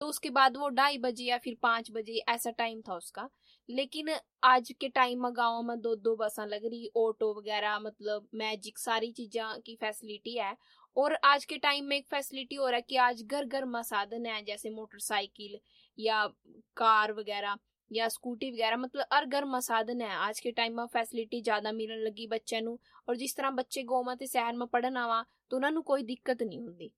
उसके बाद वो 2:30 या फिर 5 ऐसा टाइम था उसका। लेकिन आज के टाइम में गाँव में 2-2 बसा लग रही, ऑटो वगैरह मतलब मैजिक सारी चीजा की फैसिलिटी है। और आज के टाइम में एक फैसिलिटी हो रहा है कि आज घर घर में साधन है, जैसे मोटरसाइकिल या कार वगैरह या स्कूटी वगैरह, मतलब हर घर में साधन है। आज के टाइम में फैसिलिटी ज्यादा मिलने लगी बच्चों ਨੂੰ। और जिस तरह बच्चे गाँव में शहर में पढ़न आवा तो उन्होंने कोई दिक्कत नहीं होती।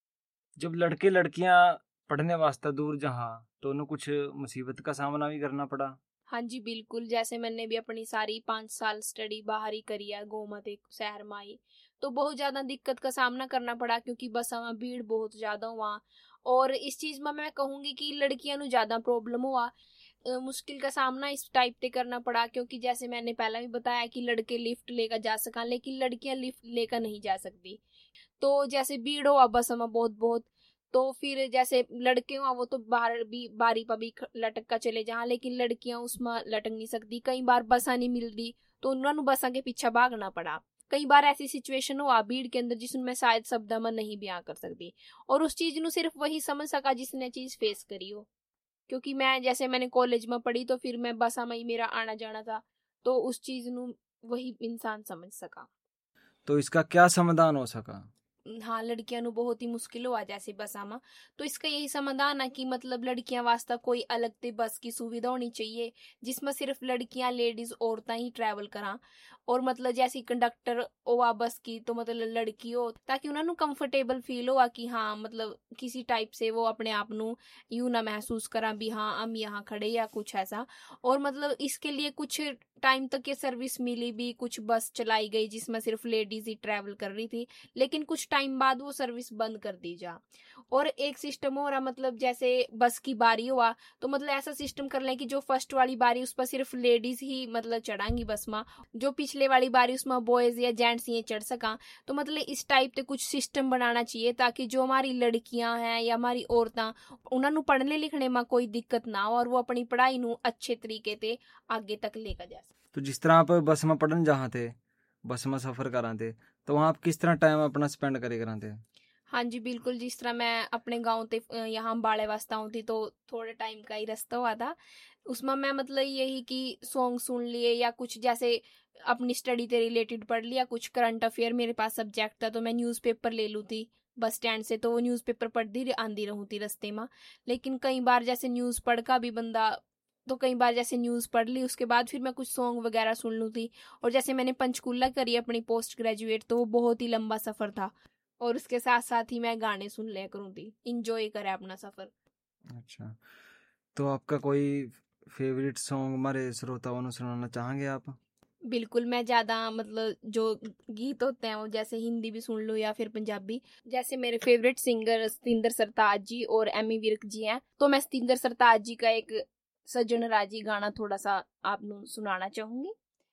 जब लड़के लड़कियां पढ़ने वास्ते दूर जहाँ, तो उन्हें कुछ मुसीबत का सामना भी करना पड़ा। हाँ जी बिल्कुल, जैसे मैंने भी अपनी सारी 5 साल स्टडी बाहर ही करी है, गोमती शहर में आई, तो बहुत ज्यादा दिक्कत का सामना करना पड़ा क्योंकि बसा में भीड़ बहुत ज्यादा हुआ। और इस चीज में मैं कहूंगी कि लड़कियां नु ज्यादा प्रॉब्लम हुआ, मुश्किल का सामना इस टाइप से करना पड़ा। क्योंकि जैसे मैंने पहले भी बताया कि लड़के लिफ्ट लेकर जा सका, लेकिन लड़कियां लिफ्ट लेकर नहीं जा सकती। तो जैसे भीड़ हुआ बस में बहुत बहुत, तो फिर जैसे लड़के हुआ वो तो बाहर भी बारी पर भी लटक कर चले जहाँ, लेकिन लड़कियां उसमें लटक नहीं सकती। कई बार बसा नहीं मिलती तो उन्होंने बसा के पीछे भागना पड़ा। कई बार ऐसी सिचुएशन हुआ भीड़ के अंदर जिसमें मैं शायद शब्द में नहीं बयां कर सकती, और उस चीज नु सिर्फ वही समझ सका जिसने चीज फेस करी हो। क्योंकि मैं जैसे मैंने कॉलेज में पढ़ी तो फिर मैं बसा में ही मेरा आना जाना था, तो उस चीज नु वही इंसान समझ सका। तो इसका क्या समाधान हो सका? हाँ, लड़कियां नु बहुत ही मुश्किल हुआ जैसे बसा में। तो इसका यही समाधान है कि मतलब लड़कियां वास्ते कोई अलग से बस की सुविधा होनी चाहिए जिसमें सिर्फ लड़कियां लेडीज औरतें ही ट्रैवल करा। और मतलब जैसे कंडक्टर हुआ बस की तो मतलब लड़की हो, ताकि उन्हें कंफर्टेबल फील हुआ कि हाँ मतलब किसी टाइप से वो अपने आप नु यूं ना महसूस करा भी हाँ हम यहाँ खड़े या कुछ ऐसा। और मतलब इसके लिए कुछ टाइम तक ये सर्विस मिली भी, कुछ बस चलाई गई जिसमें सिर्फ लेडीज ही ट्रैवल कर रही थी, लेकिन कुछ टाइम बाद वो सर्विस बंद कर दी जा। और एक सिस्टम हो रहा, मतलब जैसे बस की बारी हुआ तो मतलब ऐसा सिस्टम कर लें कि जो फर्स्ट वाली बारी उस पर सिर्फ लेडीज ही मतलब चढ़ांगी बस में, जो पिछले वाली बारी उसमें बॉयज या जेंट्स ये चढ़ सका। तो मतलब इस टाइप से कुछ सिस्टम बनाना चाहिए ताकि जो हमारी लड़कियां हैं या हमारी औरतां, उन्होंने पढ़ने लिखने में कोई दिक्कत ना हो और वो अपनी पढ़ाई नु अच्छे तरीके से आगे तक लेकर जा सके। तो जिस तरह आप बस में पढ़न जहाँ थे, बस में सफर करा थे, तो वहाँ आप किस तरह टाइम अपना स्पेंड करे करा थे? हाँ जी बिल्कुल, जिस तरह मैं अपने गाँव ते यहाँ अम्बाड़े वास्ता हूँ थी तो थोड़े टाइम का ही रास्ता हुआ था। उसमें मैं मतलब यही कि सॉन्ग सुन लिए या कुछ जैसे अपनी स्टडी से रिलेटेड पढ़ लिया, कुछ करंट अफेयर मेरे पास सब्जेक्ट था तो मैं न्यूज़पेपर ले लूँ थी बस स्टैंड से, तो वो न्यूज़पेपर पढ़ती आंदी रहूँ थी रास्ते में। लेकिन कई बार जैसे न्यूज़ पढ़ का भी बंदा, तो कई बार जैसे न्यूज़ पढ़ ली उसके बाद फिर मैं कुछ सॉन्ग वगैरह सुन लूँ थी। और जैसे मैंने पंचकूला करी अपनी पोस्ट ग्रेजुएट, तो वो बहुत ही लंबा सफ़र था और उसके साथ साथ ही मैं गाने सुन लिया करूँ थी, इंजॉय करे अपना सफर। अच्छा, तो आपका कोई फेवरेट सॉन्ग हमारे श्रोताओं को सुनाना चाहेंगे आप? बिल्कुल, मैं ज्यादा मतलब जो गीत होते हैं वो जैसे हिंदी भी सुन लूँ या फिर पंजाबी। जैसे मेरे फेवरेट सिंगर सतिंदर सरताज जी और एमी विर्क जी हैं, तो मैं सतिंदर सरताज जी का एक सज्जन राजी गाना थोड़ा सा आपनु सुनाना चाहूंगी।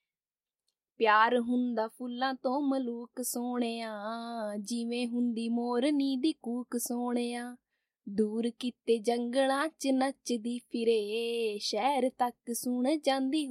प्यार हुंदा फुल्लां तो मलूक सोहणिया, जिवें हुंदी मोरनी दी कूक सोहणिया, दूर किते जंगलां च नचदी फिरे, शहर तक सुण जांदी